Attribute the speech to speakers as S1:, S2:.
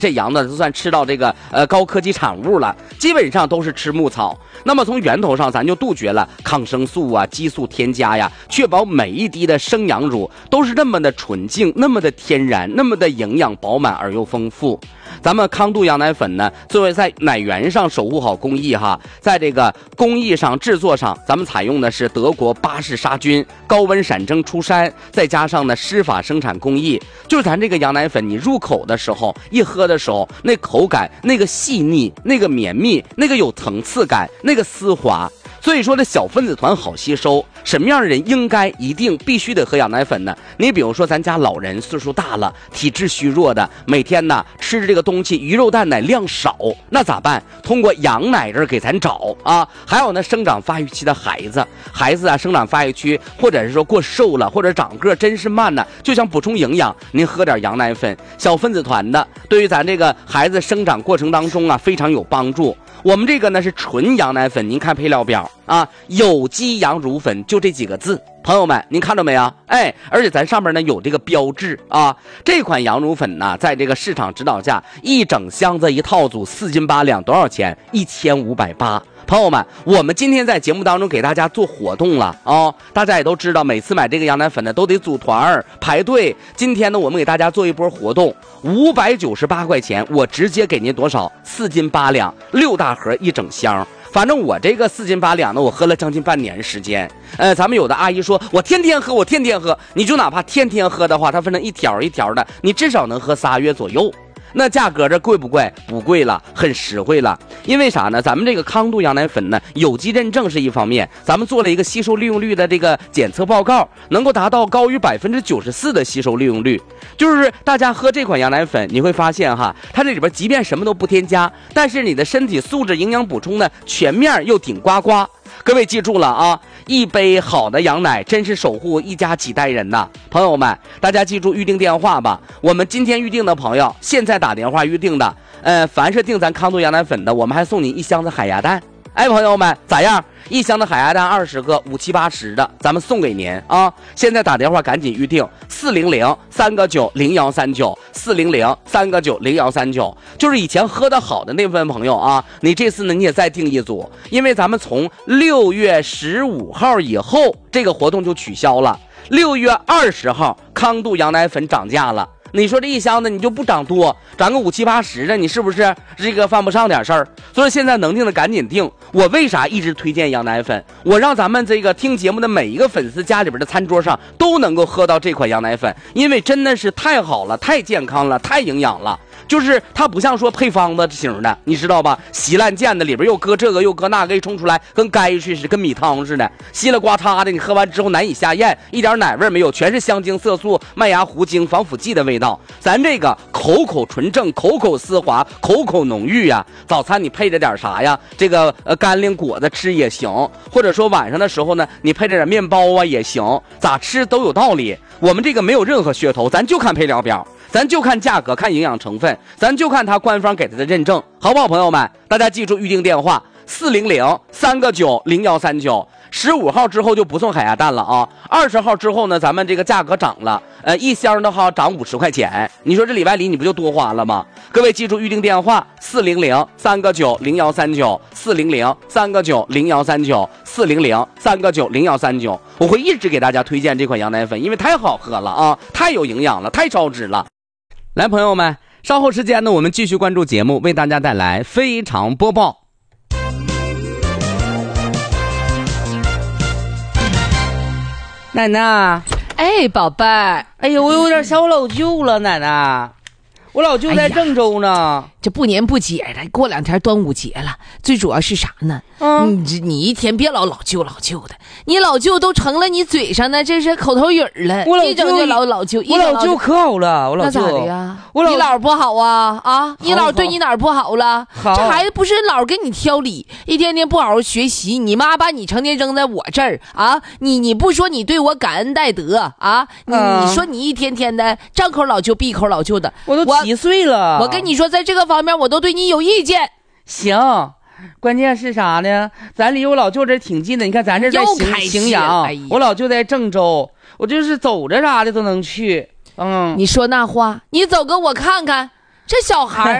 S1: 这羊呢，就算吃到这个高科技产物了，基本上都是吃牧草。那么从源头上，咱就杜绝了抗生素啊、激素添加呀，确保每一滴的生羊乳都是那么的纯净、那么的天然、那么的营养饱满而又丰富。咱们康度羊奶粉呢，作为在奶源上守护好工艺哈，在这个工艺上、制作上，咱们采用的是德国巴氏杀菌、高温闪蒸出山，再加上呢湿法生产工艺。就是咱这个羊奶粉，你入口的时候，一喝的时候，那口感、那个细腻、那个绵密、那个有层次感、那个丝滑。所以说这小分子团好吸收，什么样的人一定必须得喝羊奶粉呢？你比如说咱家老人岁数大了，体质虚弱的，每天呢吃的这个东西鱼肉蛋奶量少，那咋办？通过羊奶这儿给咱找啊。还有呢，生长发育期的孩子啊，生长发育期或者是说过瘦了，或者长个真是慢呢，就想补充营养，您喝点羊奶粉，小分子团的，对于咱这个孩子生长过程当中啊非常有帮助。我们这个呢是纯羊奶粉，您看配料表啊，有机羊乳粉就这几个字，朋友们您看到没有？哎，而且咱上面呢有这个标志啊。这款羊乳粉呢，在这个市场指导价，一整箱子一套组4斤8两，多少钱？1580。朋友们，我们今天在节目当中给大家做活动了哦，大家也都知道，每次买这个羊奶粉呢都得组团排队。今天呢，我们给大家做一波活动，598块钱，我直接给您多少？4斤8两，6大盒一整箱。反正我这个4斤8两呢，我喝了将近半年时间。咱们有的阿姨说我天天喝，你就哪怕天天喝的话，它分成一条一条的，你至少能喝3月左右。那价格这贵不贵？不贵了，很实惠了。因为啥呢？咱们这个康度羊奶粉呢，有机认证是一方面，咱们做了一个吸收利用率的这个检测报告，能够达到高于94%的吸收利用率。就是大家喝这款羊奶粉，你会发现哈，它这里边即便什么都不添加，但是你的身体素质营养补充呢全面又顶呱呱。各位记住了啊，一杯好的羊奶真是守护一家几代人呐！朋友们，大家记住预定电话吧。我们今天预定的朋友，现在打电话预定的，凡是订咱康度羊奶粉的，我们还送你1箱子海鸭蛋。哎，朋友们，咋样？1箱的海鸭蛋20个，5、7、80的，咱们送给您啊！现在打电话赶紧预定，400-399-0139，400-399-0139。就是以前喝的好的那份朋友啊，你这次呢你也再订一组，因为咱们从6月15号以后，这个活动就取消了。6月20号，康度羊奶粉涨价了。你说这一箱子你就不涨多，涨个5、7、80的，你是不是这个犯不上点事儿？所以现在能定的赶紧定。我为啥一直推荐羊奶粉？我让咱们这个听节目的每一个粉丝家里边的餐桌上都能够喝到这款羊奶粉，因为真的是太好了，太健康了，太营养了。就是它不像说配方子型的，你知道吧？稀烂贱的，里边又搁这个又搁那个，一冲出来跟该似的，跟米汤似的，稀了呱嚓的，你喝完之后难以下咽，一点奶味没有，全是香精、色素、麦芽糊精、防腐剂的味道。咱这个口口纯正，口口丝滑，口口浓郁呀。早餐你配着点啥呀？这个干粮果子吃也行，或者说晚上的时候呢，你配着点面包啊也行，咋吃都有道理。我们这个没有任何噱头，咱就看配料表，咱就看价格，看营养成分，咱就看它官方给它的认证，好不好，朋友们？大家记住预定电话400-399-0139，15号之后就不送海鸭蛋了啊！20号之后呢，咱们这个价格涨了，一箱的话涨50块钱，你说这里外里你不就多花了吗？各位记住预定电话400-399-0139，400-399-0139，400-399-0139，我会一直给大家推荐这款羊奶粉，因为太好喝了啊，太有营养了，太超值了。来，朋友们，稍后时间呢，我们继续关注节目，为大家带来非常播报。奶奶，
S2: 哎，宝贝儿，
S1: 哎呦，我有点想我老舅了，奶奶，我老舅在郑州呢。
S2: 这不年不节的，过2天端午节了，最主要是啥呢？你一天别老舅的，你老舅都成了你嘴上的这是口头语了。
S1: 我老舅
S2: 一整就老舅，
S1: 我老舅可好了，我老舅
S2: 那咋的呀？你姥不好啊？啊，你姥对你哪儿不好了？
S1: 好，
S2: 这孩子不是姥给你挑理，一天天不好好学习，你妈把你成天扔在我这儿啊！你不说你对我感恩戴德啊？你说你一天天的张口老舅闭口老舅的，
S1: 我都7岁了。
S2: 我跟你说，在这个方面我都对你有意见。
S1: 行，关键是啥呢？咱离我老舅这挺近的，你看咱这在荥阳，我老舅在郑州，我就是走着啥的都能去。
S2: 你说那话，你走个我看看。 这小孩